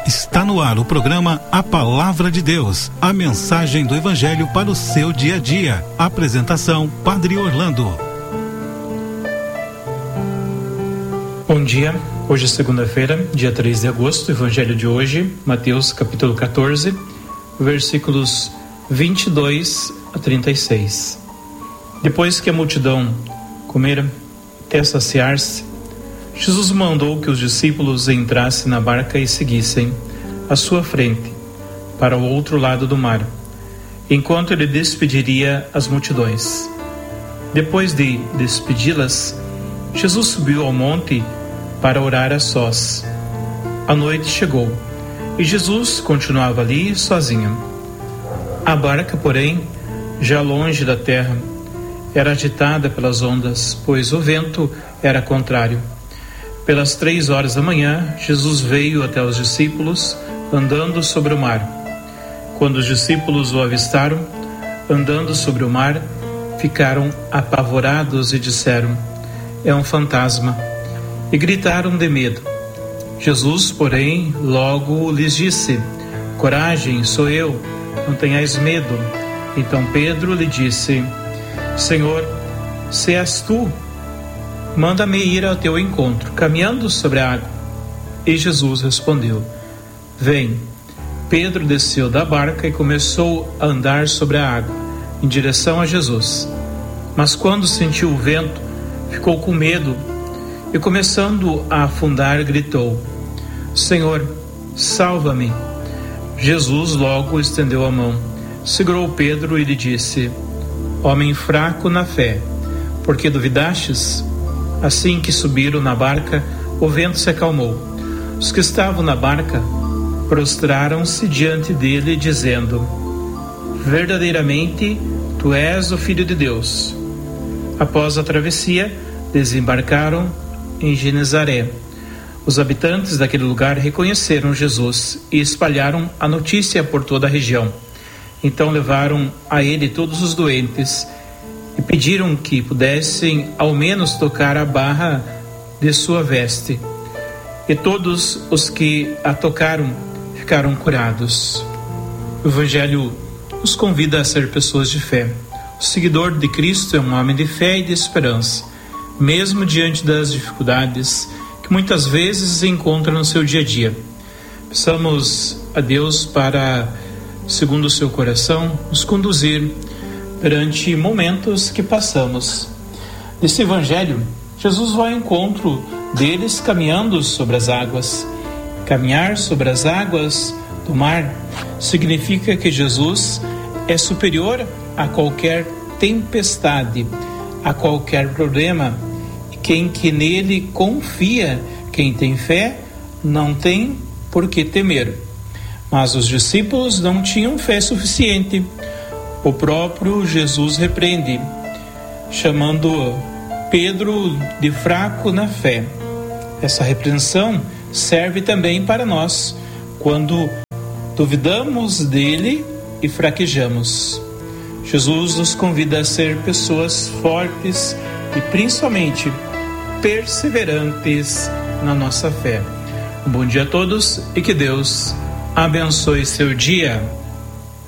Está no ar o programa A Palavra de Deus, a mensagem do Evangelho para o seu dia a dia. Apresentação, Padre Orlando. Bom dia, hoje é segunda-feira, dia 3 de agosto, o Evangelho de hoje, Mateus capítulo 14, versículos 22 a 36. Depois que a multidão comera até saciar-se, Jesus mandou que os discípulos entrassem na barca e seguissem à sua frente, para o outro lado do mar, enquanto ele despediria as multidões. Depois de despedi-las, Jesus subiu ao monte para orar a sós. A noite chegou, e Jesus continuava ali sozinho. A barca, porém, já longe da terra, era agitada pelas ondas, pois o vento era contrário. Pelas 3 horas da manhã, Jesus veio até os discípulos, andando sobre o mar. Quando os discípulos o avistaram, andando sobre o mar, ficaram apavorados e disseram: "É um fantasma", e gritaram de medo. Jesus, porém, logo lhes disse: "Coragem, sou eu, não tenhais medo." Então Pedro lhe disse: "Senhor, se és tu, manda-me ir ao teu encontro, caminhando sobre a água." E Jesus respondeu: "Vem." Pedro desceu da barca e começou a andar sobre a água, em direção a Jesus. Mas quando sentiu o vento, ficou com medo e, começando a afundar, gritou: "Senhor, salva-me." Jesus logo estendeu a mão, segurou Pedro e lhe disse: "Homem fraco na fé, por que duvidastes?" Assim que subiram na barca, o vento se acalmou. Os que estavam na barca prostraram-se diante dele, dizendo: "Verdadeiramente, tu és o Filho de Deus." Após a travessia, desembarcaram em Genezaré. Os habitantes daquele lugar reconheceram Jesus e espalharam a notícia por toda a região. Então levaram a ele todos os doentes e pediram que pudessem ao menos tocar a barra de sua veste. E todos os que a tocaram ficaram curados. O Evangelho nos convida a ser pessoas de fé. O seguidor de Cristo é um homem de fé e de esperança, mesmo diante das dificuldades que muitas vezes encontra no seu dia a dia. Peçamos a Deus para, segundo o seu coração, nos conduzir perante momentos que passamos. Nesse Evangelho, Jesus vai ao encontro deles caminhando sobre as águas. Caminhar sobre as águas do mar significa que Jesus é superior a qualquer tempestade, a qualquer problema. E quem que nele confia, quem tem fé, não tem por que temer. Mas os discípulos não tinham fé suficiente. O próprio Jesus repreende, chamando Pedro de fraco na fé. Essa repreensão serve também para nós, quando duvidamos dele e fraquejamos. Jesus nos convida a ser pessoas fortes e principalmente perseverantes na nossa fé. Um bom dia a todos e que Deus abençoe seu dia.